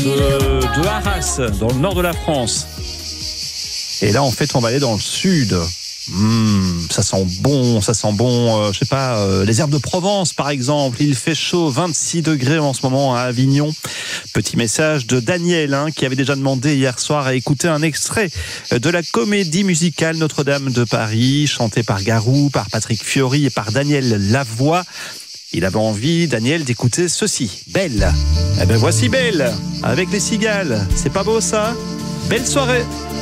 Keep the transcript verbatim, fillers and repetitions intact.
de, de Arras, dans le nord de la France. Et là, en fait, on va aller dans le sud. Mmh, ça sent bon, ça sent bon, euh, je sais pas, euh, les herbes de Provence par exemple. Il fait chaud, vingt-six degrés en ce moment à Avignon. Petit message de Daniel hein, qui avait déjà demandé hier soir à écouter un extrait de la comédie musicale Notre-Dame de Paris, chantée par Garou, par Patrick Fiori et par Daniel Lavoie. Il avait envie, Daniel, d'écouter ceci, Belle. Eh ben voici Belle, avec les cigales. C'est pas beau ça ? Belle soirée.